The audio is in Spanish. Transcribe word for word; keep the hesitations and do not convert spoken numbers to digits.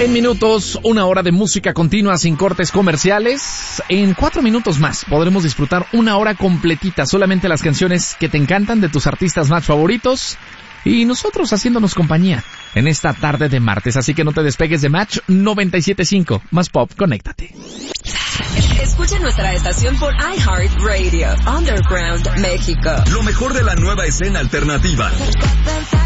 En minutos, una hora de música continua sin cortes comerciales. En cuatro minutos más podremos disfrutar una hora completita, solamente las canciones que te encantan de tus artistas más favoritos y nosotros haciéndonos compañía en esta tarde de martes. Así que no te despegues de Match noventa y siete punto cinco. Más pop, conéctate. Escucha nuestra estación por iHeartRadio, Underground México. Lo mejor de la nueva escena alternativa.